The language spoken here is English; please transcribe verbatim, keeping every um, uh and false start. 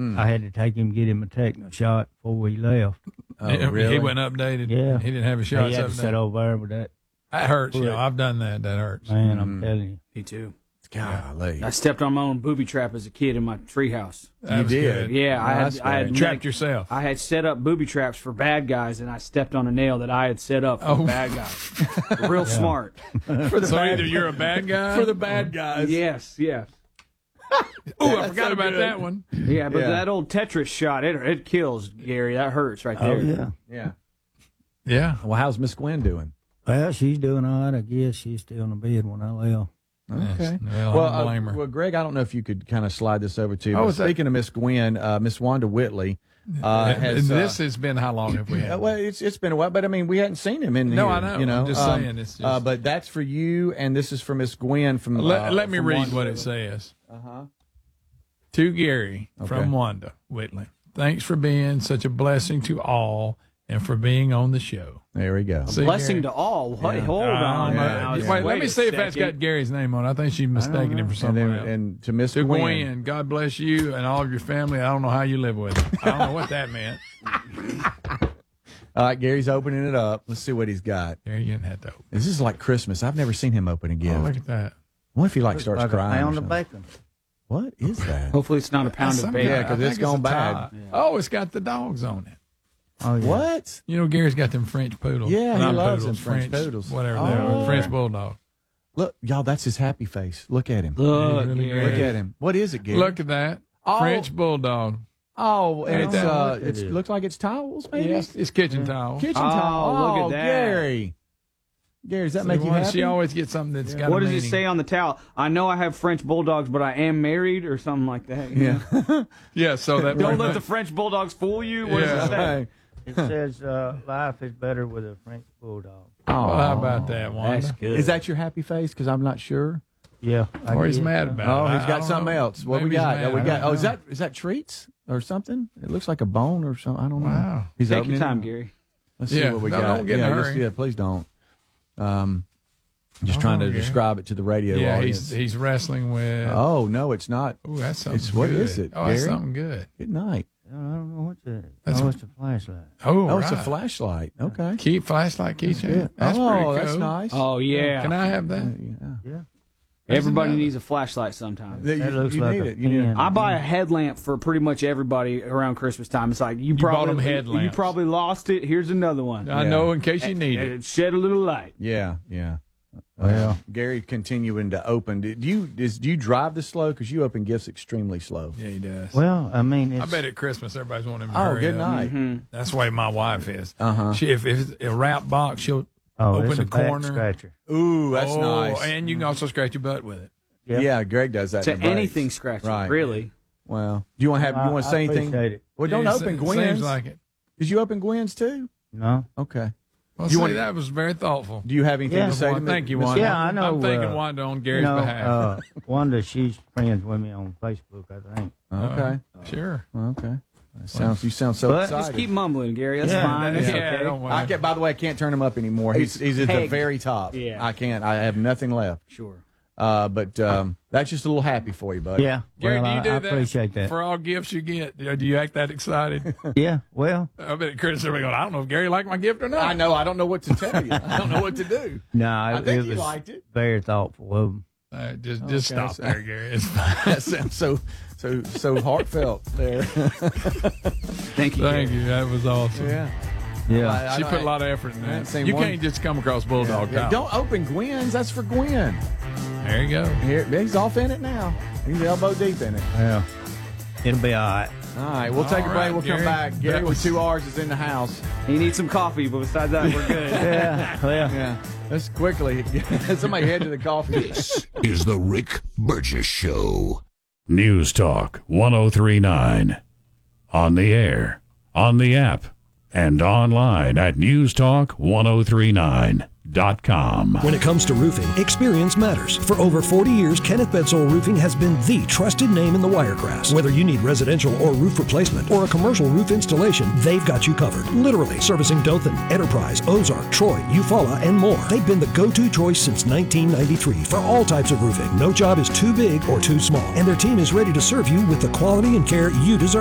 Mm. I had to take him get him a tetanus shot before we left. Oh, he, really? he wasn't updated. Yeah. He didn't have a shot. He had to sit over there with that. That hurts. You know, I've done that. That hurts. Man, I'm Mm. telling you. Me too. Golly. I stepped on my own booby trap as a kid in my treehouse. That You was did? good. Yeah, I That's had, I had You trapped yourself. I had set up booby traps for bad guys, and I stepped on a nail that I had set up for Oh. bad guys. Real smart. For the So bad, either you're a bad guy. for the bad guys. Yes, yes. Oh, I forgot about that one. Yeah, but Yeah. that old Tetris shot, it it kills, Gary. That hurts right there. Oh, yeah. Yeah. Yeah. Well, how's Miss Gwen doing? Well, she's doing all right. I guess she's still in the bed when I left. Okay. Yes. Well, Well, I don't uh, blame her. well, Greg, I don't know if you could kind of slide this over to you. Oh, but is that- speaking of Miss Gwen, uh, Miss Wanda Whitley uh, And has. this uh, has been how long have we had? uh, well, it's it's been a while, but I mean, we hadn't seen him in No, here. I know. You know, I'm just Um, saying, it's just- Uh, but that's for you, and this is for Miss Gwen from. let, uh, let me from read Wanda what Whitley. it says. Uh huh. To Gary Okay. from Wanda Whitley. Thanks for being such a blessing to all and for being on the show. There we go. See, Blessing Gary? to all. What? Yeah. Hold Uh, on. yeah. now. Wait, Wait let me a see if that's second. got Gary's name on it. I think she's mistaken him for And, someone then, else. and to Miss To Gwen. Gwen, God bless you and all of your family. I don't know how you live with it. I don't know what that meant. All right, Gary's opening it up. Let's see what he's got. Gary, you didn't have to open. This is like Christmas. I've never seen him open a gift. Oh, look at that. What if he like starts Like a crying? or pound of something? bacon. What is that? Hopefully, it's not a pound That's of some bacon. guy- Yeah, 'cause I it's think gone a bad. tie. Oh, it's got the dogs on it. Oh, yeah. What? You know, Gary's got them French poodles. Yeah, he Not loves poodles, them French poodles. Whatever Oh. they are. French bulldog. Look, y'all, that's his happy face. Look at him. Look, really Gary. Look at him. What is it, Gary? Look at that. Oh. French bulldog. Oh, and Ain't it's that uh, what it it's is? looks like it's towels, maybe. Yes, it's kitchen towel. Kitchen Oh, towel. look at Oh, that. Gary. Gary, does that See, make you why- happy? She always gets something that's got What a does it meaning. say on the towel? I know I have French bulldogs, but I am married, or something like that. you Yeah. know? Yeah, so that Don't let the French bulldogs fool you. What Yeah. does it say? Right. It says uh, life is better with a French bulldog. Oh, Well, how about that, Wanda? That's good. is that your happy face? Because I'm not sure. Yeah. I Or he's guess. mad about Oh, it. he's I got don't something know. else. What Maybe we he's got? mad. Oh, we I got. don't Oh, is know. that is that treats or something? It looks like a bone or something. I don't know. Wow. He's Take opening your time, it. Gary. Let's see Yeah, what we no, got. don't get in a yeah, just- hurry. yeah, please don't. Um, just Oh, trying to yeah. describe it to the radio Yeah, audience. he's he's wrestling with. Oh no, it's not. Ooh, that's something it's- what good. is it, Oh, that's Gary? something good. Good night. I don't know what's it. That's- Oh, it's a flashlight. Oh, Oh, right. it's a flashlight. Okay. Keep flashlight keychain. Yeah. That's oh, pretty cool. that's nice. Oh yeah. Can I have that? Uh, yeah. Yeah. Everybody another- needs a flashlight sometimes. You, That looks you like need a it. You need it. pen. I buy a headlamp for pretty much everybody around Christmas time. It's like you, bought probably them headlamps. you probably lost it. Here's another one. I Yeah. know in case you need And it. it shed a little light. Yeah, yeah. Well. Uh, Gary continuing to open. Do you is, do you drive this slow? Because you open gifts extremely slow. Yeah, he does. Well, I mean, it's, I bet at Christmas everybody's wanting him to Oh, hurry good up. night. Mm-hmm. That's the way my wife is. Uh-huh. She, if, if it's a wrap box, she'll oh, open it's the a back corner. scratcher. Ooh, that's oh, nice. and you can also scratch your butt with it. Yep. Yeah, Greg does that. To in the breaks. anything scratchy, Right. really. Well, do you want to have? I- You want to I say anything? appreciate it. Well, don't Yeah, open it se- Gwen's. Seems like it. Did you open Gwen's too? No. Okay. Well, You see, want- that was very thoughtful. Do you have anything Yeah. to say Well, to thank Miss- you, Miss- Wanda. Yeah, I know, I'm thanking uh, Wanda on You Gary's know, behalf. uh, Wanda, she's friends with me on Facebook, I think. Okay. Sure. Okay. That sounds. You sound so But- excited. Just keep mumbling, Gary. That's Yeah, fine. That's yeah, okay. don't worry. I can't, by the way, I can't turn him up anymore. He's he's at the Pegged. very top. Yeah. I can't. I have nothing left. Sure. Uh, but um, that's just a little happy for you, buddy. Yeah. Gary, well, do you I, do I that appreciate that. for all gifts you get? Do do you act that excited? Yeah. Well, I bet Chris will be going, I don't know if Gary liked my gift or not. I know. I don't know what to tell you. I don't know what to do. no, I it, think it you was liked it. very thoughtful of him. Uh, just just Okay, stop so- there, Gary. It's fine. That sounds so so so heartfelt there. Thank you. Thank Gary. you. That was awesome. Yeah. Yeah. I- I She don't- put a lot of effort in I ain't that. seen You one- can't just come across Bulldog Yeah, Top. don't open Gwen's. That's for Gwen. There you go. Here, he's off in it now. He's elbow deep in it. Yeah. It'll be all right. All right, we'll take All a break. right, We'll Gary. come back. Gary That with was- two R's is in the house. He needs some coffee, but besides that, we're good. Yeah. Well. Yeah. Let's quickly. Somebody head to the coffee. This is the Rick Burgess Show. News Talk one oh three point nine. On the air, on the app, and online at news talk ten thirty-nine dot com. When it comes to roofing, experience matters. For over forty years, Kenneth Bedsole Roofing has been the trusted name in the Wiregrass. Whether you need residential or roof replacement or a commercial roof installation, they've got you covered. Literally servicing Dothan, Enterprise, Ozark, Troy, Eufaula, and more. They've been the go-to choice since nineteen ninety-three for all types of roofing. No job is too big or too small, and their team is ready to serve you with the quality and care you deserve.